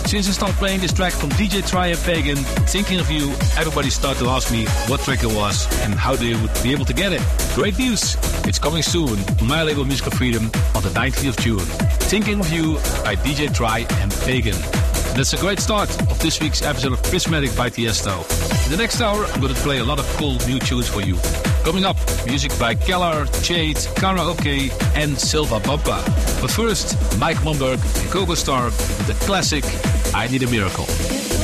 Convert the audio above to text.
Since I started playing this track from DJ Try and Pagan, Thinking of You, everybody started to ask me what track it was and how they would be able to get it. Great news! It's coming soon on my label Musical Freedom on the 19th of June. Thinking of You by DJ Try and Pagan. That's a great start of this week's episode of Prismatic by Tiesto. In the next hour, I'm going to play a lot of cool new tunes for you. Coming up, music by Keller, Jade, Karaoke and Silva Bamba. But first, Mike Monberg and Coco Star with the classic I Need a Miracle.